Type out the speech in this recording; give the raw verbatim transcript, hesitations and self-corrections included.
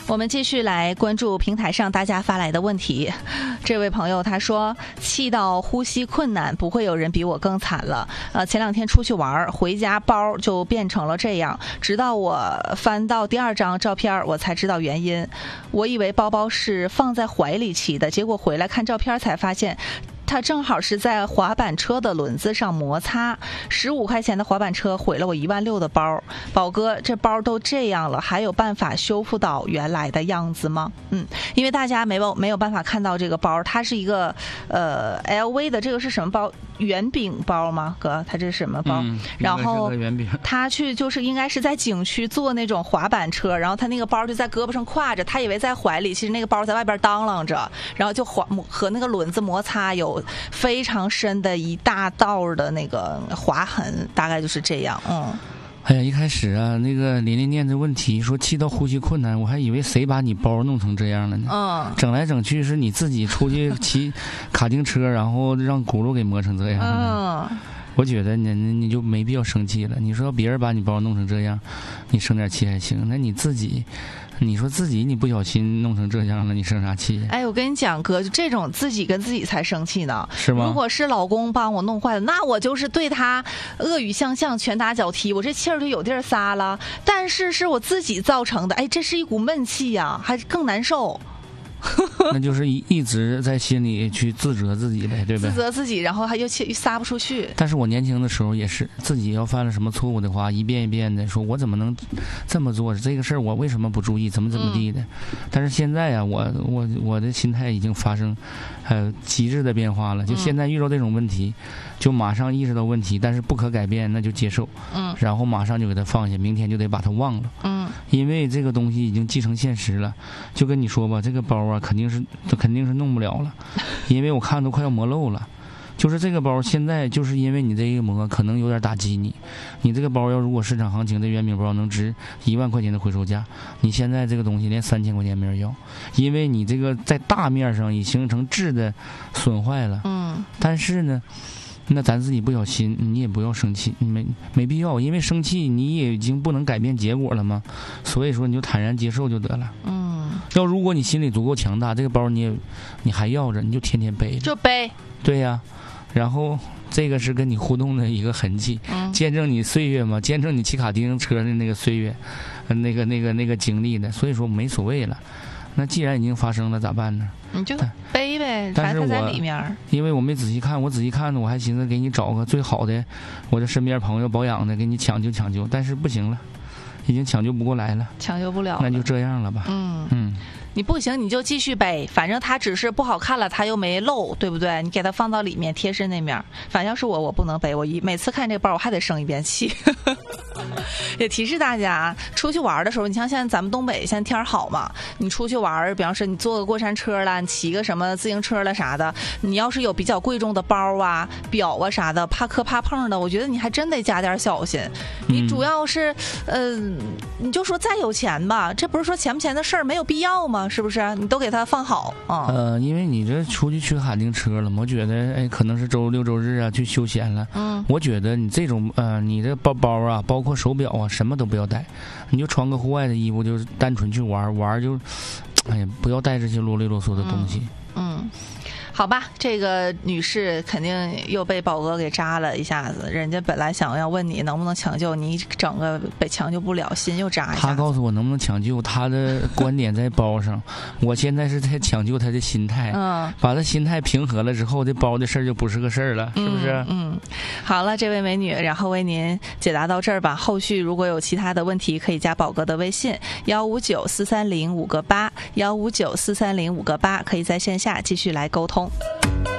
我们继续来关注平台上大家发来的问题。这位朋友他说，气到呼吸困难，不会有人比我更惨了。呃，前两天出去玩，回家包就变成了这样，直到我翻到第二张照片，我才知道原因。我以为包包是放在怀里骑的，结果回来看照片才发现，它正好是在滑板车的轮子上摩擦，十五块钱的滑板车毁了我一万六的包。宝哥，这包都这样了，还有办法修复到原来的样子吗？嗯，因为大家没有没有办法看到这个包，它是一个呃 L V 的，这个是什么包？圆饼包吗？哥，它这是什么包？ 嗯、 然后圆饼他去就是应该是在景区坐那种滑板车，然后他那个包就在胳膊上挎着，他以为在怀里，其实那个包在外边当啷着，然后就滑和那个轮子摩擦，有非常深的一大道的那个划痕，大概就是这样。嗯。 哎呀，一开始啊，那个琳琳念这问题说气到呼吸困难，我还以为谁把你包弄成这样了呢？嗯，整来整去是你自己出去骑卡丁车，然后让轱辘给磨成这样。嗯，我觉得你你就没必要生气了。你说别人把你包弄成这样，你生点气还行，那你自己。你说自己你不小心弄成这样了，你生啥气？ 哎，我跟你讲哥，就这种自己跟自己才生气呢， 是吗？ 如果是老公帮我弄坏了，那我就是对他恶语相向，拳打脚踢，我这气儿就有地儿撒了。但是是我自己造成的，哎，这是一股闷气呀，还更难受。 那就是一一直在心里去自责自己呗，对不对？ 自责自己，然后还又气撒不出去。 但是我年轻的时候也是，自己要犯了什么错误的话，一遍一遍的说，我怎么能这么做？这个事儿我为什么不注意？怎么怎么地的？嗯、但是现在啊，我我我的心态已经发生呃极致的变化了。就现在遇到这种问题，嗯、就马上意识到问题，但是不可改变，那就接受。嗯。然后马上就给它放下，明天就得把它忘了。嗯。因为这个东西已经既成现实了，就跟你说吧，这个包啊，肯定是肯定是弄不了了，因为我看都快要磨漏了。就是这个包现在就是因为你这个磨可能有点打击你，你这个包要如果市场行情的圆饼包能值一万块钱的回收价，你现在这个东西连三千块钱没人要，因为你这个在大面上已形成质的损坏了。嗯，但是呢。那咱自己不小心，你也不要生气，没没必要，因为生气你也已经不能改变结果了嘛，所以说你就坦然接受就得了。嗯，要如果你心里足够强大，这个包你也你还要着，你就天天背着， 就背。 对呀、啊，然后这个是跟你互动的一个痕迹，嗯、见证你岁月嘛，见证你骑卡丁车的那个岁月，那个那个那个经历的，所以说没所谓了。那既然已经发生了，咋办呢？ 你就背呗， 但是我在里面， 因为我没仔细看，我仔细看呢，我还寻思给你找个最好的，我的身边朋友保养的，给你抢救抢救，但是不行了，已经抢救不过来了， 抢救不了了， 那就这样了吧。嗯嗯。 你不行你就继续背，反正它只是不好看了，它又没漏，对不对？你给它放到里面贴身那面，反正要是我我不能背，我一每次看这个包我还得生一遍气。也提示大家，出去玩的时候，你像现在咱们东北现在天好嘛，你出去玩，比方说你坐个过山车啦，你骑个什么自行车啦啥的，你要是有比较贵重的包啊、表啊啥的，怕磕怕碰的，我觉得你还真得加点小心。你主要是，呃，你就说再有钱吧，这不是说钱不钱的事儿，没有必要吗？是不是？你都给它放好啊。 呃，因为你这出去去卡丁车了，我觉得哎，可能是周六周日啊去休闲了。嗯，我觉得你这种呃，你的包包啊，包括手表啊，什么都不要带，你就穿个户外的衣服，就是单纯去玩玩就，哎呀，不要带这些啰里啰嗦的东西。嗯。嗯好吧，这个女士肯定又被宝哥给扎了一下子，人家本来想要问你能不能抢救，你整个被抢救不了，心又扎一下。 他告诉我能不能抢救，他的观点在包上，我现在是在抢救他的心态，嗯，把他心态平和了之后，这包的事儿就不是个事儿了，是不是？嗯， 嗯好了，这位美女，然后为您解答到这儿吧。后续如果有其他的问题，可以加宝哥的微信幺五九四三零五个八幺五九四三零五个八，可以在线下继续来沟通。